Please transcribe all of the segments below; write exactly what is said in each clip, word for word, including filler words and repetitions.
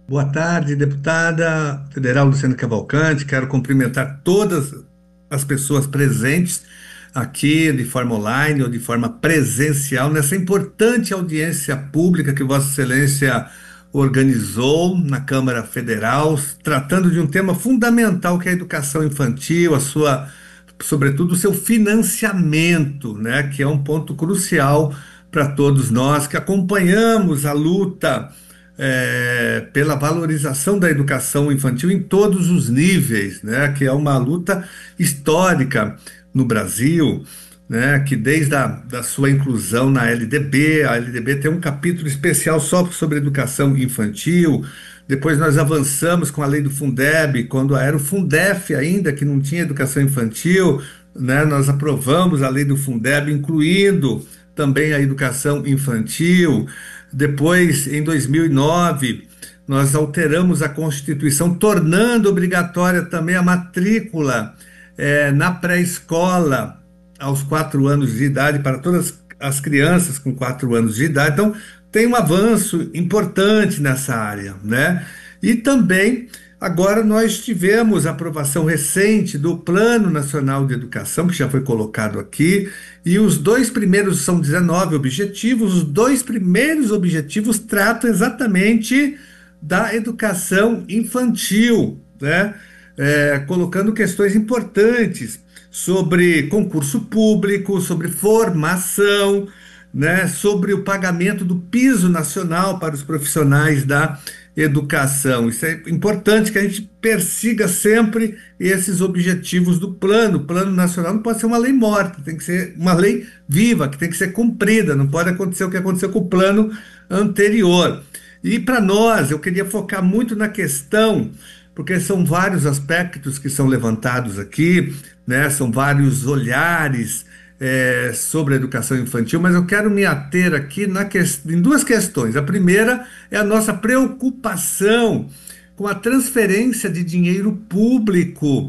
Boa tarde, deputada federal Luciana Cavalcante. Quero cumprimentar todas as pessoas presentes aqui de forma online ou de forma presencial nessa importante audiência pública que Vossa Excelência organizou na Câmara Federal, tratando de um tema fundamental que é a educação infantil, a sua, sobretudo o seu financiamento, né, que é um ponto crucial para todos nós que acompanhamos a luta é, pela valorização da educação infantil em todos os níveis, né, que é uma luta histórica no Brasil, né, que desde a da sua inclusão na L D B, a L D B tem um capítulo especial só sobre educação infantil. Depois nós avançamos com a lei do Fundeb, quando era o Fundef ainda, que não tinha educação infantil, né, nós aprovamos a lei do Fundeb, incluindo também a educação infantil. Depois, em dois mil e nove, nós alteramos a Constituição, tornando obrigatória também a matrícula eh, na pré-escola aos quatro anos de idade para todas as crianças com quatro anos de idade. Então, tem um avanço importante nessa área, né? E também agora nós tivemos a aprovação recente do Plano Nacional de Educação, que já foi colocado aqui, e os dois primeiros são dezenove objetivos, os dois primeiros objetivos tratam exatamente da educação infantil, né? É, colocando questões importantes sobre concurso público, sobre formação, né, sobre o pagamento do piso nacional para os profissionais da educação. Isso é importante que a gente persiga sempre esses objetivos do plano. O plano nacional não pode ser uma lei morta, tem que ser uma lei viva, que tem que ser cumprida, não pode acontecer o que aconteceu com o plano anterior. E para nós, eu queria focar muito na questão, porque são vários aspectos que são levantados aqui, né? São vários olhares é, sobre a educação infantil, mas eu quero me ater aqui na que... em duas questões. A primeira é a nossa preocupação com a transferência de dinheiro público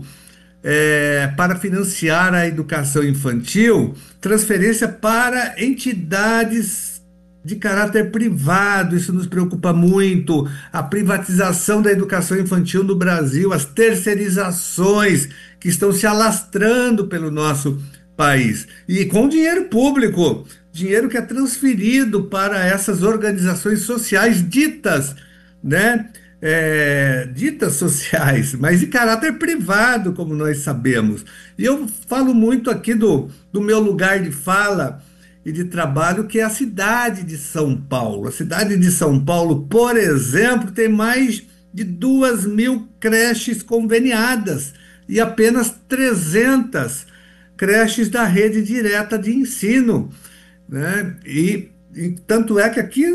é, para financiar a educação infantil, transferência para entidades de caráter privado. Isso nos preocupa muito. A privatização da educação infantil no Brasil, as terceirizações que estão se alastrando pelo nosso país. E com dinheiro público, dinheiro que é transferido para essas organizações sociais ditas, né? É, ditas sociais, mas de caráter privado, como nós sabemos. E eu falo muito aqui do, do meu lugar de fala e de trabalho, que é a cidade de São Paulo. A cidade de São Paulo, por exemplo, tem mais de duas mil creches conveniadas e apenas trezentas creches da rede direta de ensino, né? E, e tanto é que aqui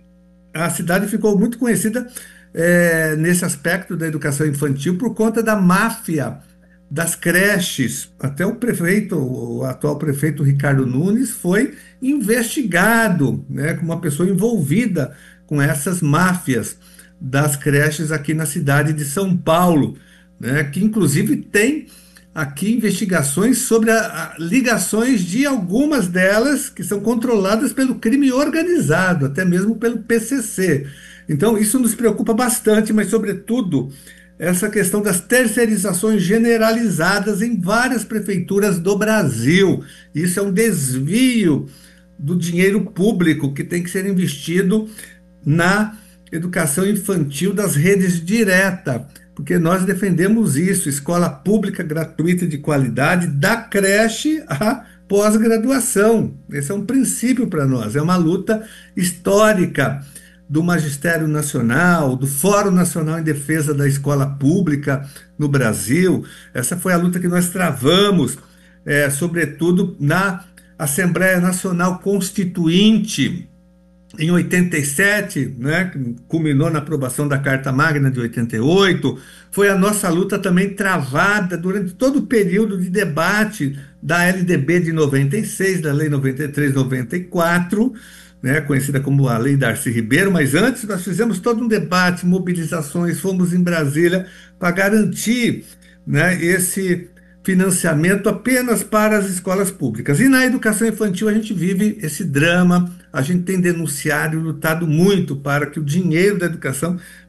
a cidade ficou muito conhecida é, nesse aspecto da educação infantil por conta da máfia das creches. Até o prefeito, o atual prefeito Ricardo Nunes, foi investigado, né, como uma pessoa envolvida com essas máfias das creches aqui na cidade de São Paulo, né, que inclusive tem aqui investigações sobre a, a, ligações de algumas delas que são controladas pelo crime organizado, até mesmo pelo P C C. Então, isso nos preocupa bastante, mas, sobretudo, essa questão das terceirizações generalizadas em várias prefeituras do Brasil. Isso é um desvio do dinheiro público que tem que ser investido na educação infantil das redes direta, porque nós defendemos isso, escola pública gratuita de qualidade, da creche à pós-graduação. Esse é um princípio para nós, é uma luta histórica do Magistério Nacional, do Fórum Nacional em Defesa da Escola Pública no Brasil. Essa foi a luta que nós travamos, é, sobretudo na Assembleia Nacional Constituinte, em oitenta e sete, né, que culminou na aprovação da Carta Magna de oitenta e oito. Foi a nossa luta também travada durante todo o período de debate da L D B de noventa e seis, da Lei noventa e três noventa e quatro, né, conhecida como a Lei Darcy Ribeiro, mas antes nós fizemos todo um debate, mobilizações, fomos em Brasília para garantir, né, esse financiamento apenas para as escolas públicas. E na educação infantil a gente vive esse drama, a gente tem denunciado e lutado muito para que o dinheiro da educação